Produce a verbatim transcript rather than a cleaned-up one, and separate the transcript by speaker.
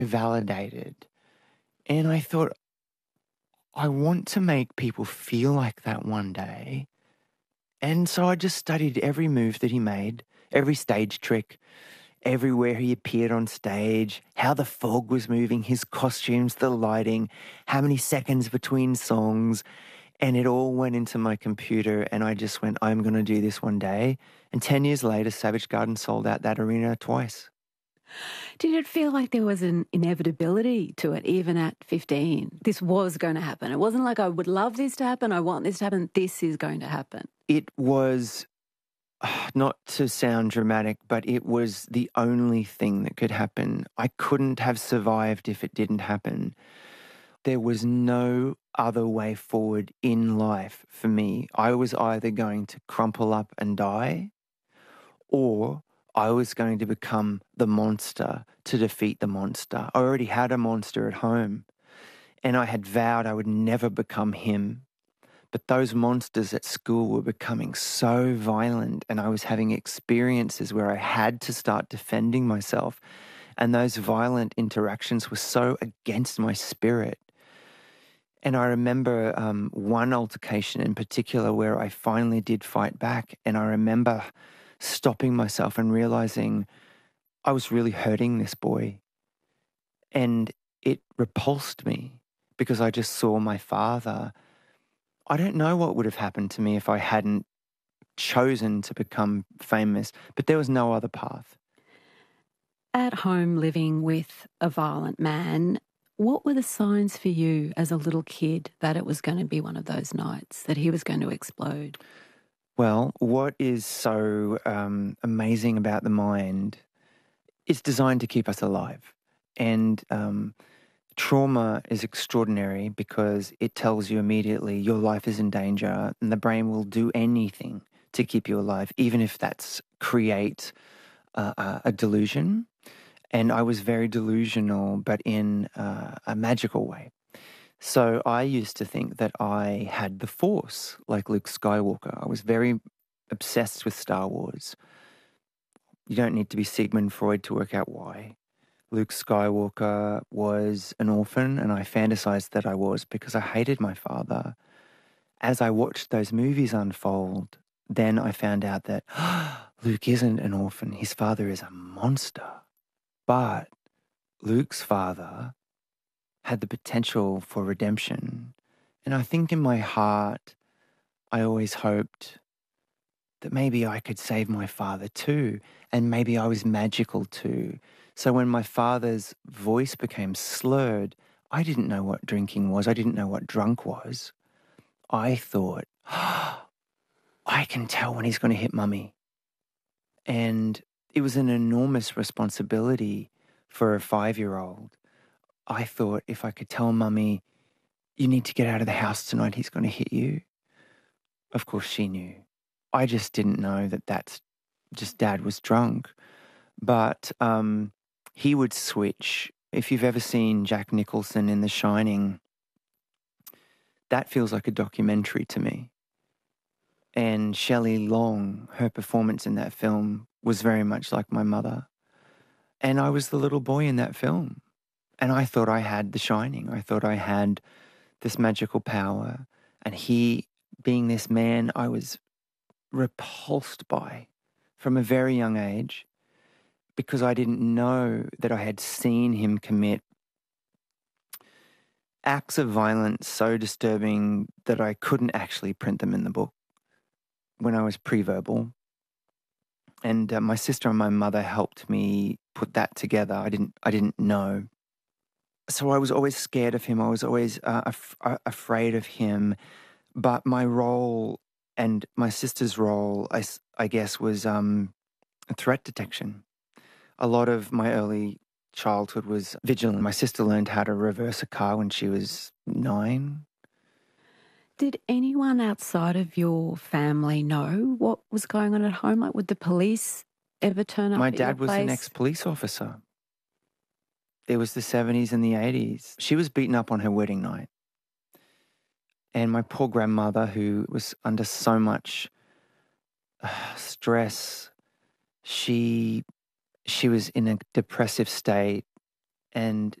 Speaker 1: validated. And I thought, I want to make people feel like that one day. And so I just studied every move that he made, every stage trick, everywhere he appeared on stage, how the fog was moving, his costumes, the lighting, how many seconds between songs. And it all went into my computer and I just went, I'm going to do this one day. And ten years later, Savage Garden sold out that arena twice.
Speaker 2: Did it feel like there was an inevitability to it, even at fifteen? This was going to happen. It wasn't like I would love this to happen, I want this to happen. This is going to happen.
Speaker 1: It was, not to sound dramatic, but it was the only thing that could happen. I couldn't have survived if it didn't happen. There was no other way forward in life for me. I was either going to crumple up and die, or I was going to become the monster to defeat the monster. I already had a monster at home, and I had vowed I would never become him. But those monsters at school were becoming so violent, and I was having experiences where I had to start defending myself. And those violent interactions were so against my spirit. And I remember um, one altercation in particular where I finally did fight back. And I remember stopping myself and realizing I was really hurting this boy. And it repulsed me because I just saw my father. I don't know what would have happened to me if I hadn't chosen to become famous, but there was no other path.
Speaker 2: At home living with a violent man, what were the signs for you as a little kid that it was going to be one of those nights, that he was going to explode?
Speaker 1: Well, what is so um, amazing about the mind, it's designed to keep us alive. And um, trauma is extraordinary because it tells you immediately your life is in danger, and the brain will do anything to keep you alive, even if that's create uh, a delusion. And I was very delusional, but in uh, a magical way. So I used to think that I had the Force, like Luke Skywalker. I was very obsessed with Star Wars. You don't need to be Sigmund Freud to work out why. Luke Skywalker was an orphan, and I fantasized that I was because I hated my father. As I watched those movies unfold, then I found out that oh, Luke isn't an orphan. His father is a monster. But Luke's father had the potential for redemption. And I think in my heart, I always hoped that maybe I could save my father too, and maybe I was magical too. So when my father's voice became slurred, I didn't know what drinking was. I didn't know what drunk was. I thought, oh, I can tell when he's going to hit mummy. And it was an enormous responsibility for a five-year-old. I thought if I could tell mummy, you need to get out of the house tonight, he's going to hit you. Of course she knew. I just didn't know that that's just dad was drunk. But um, he would switch. If you've ever seen Jack Nicholson in The Shining, that feels like a documentary to me. And Shelley Long, her performance in that film was very much like my mother. And I was the little boy in that film. And I thought I had The Shining. I thought I had this magical power. And he, being this man, I was repulsed by from a very young age because I didn't know that I had seen him commit acts of violence so disturbing that I couldn't actually print them in the book when I was pre-verbal. And uh, my sister and my mother helped me put that together. I didn't I didn't know. So I was always scared of him. I was always uh, af- uh, afraid of him. But my role and my sister's role, I, I guess, was um, threat detection. A lot of my early childhood was vigilant. My sister learned how to reverse a car when she was nine.
Speaker 2: Did anyone outside of your family know what was going on at home? Like, would the police ever turn up
Speaker 1: My
Speaker 2: at your
Speaker 1: dad was
Speaker 2: place?
Speaker 1: an ex-police officer. It was the seventies and the eighties. She was beaten up on her wedding night. And my poor grandmother, who was under so much uh, stress, she she was in a depressive state. and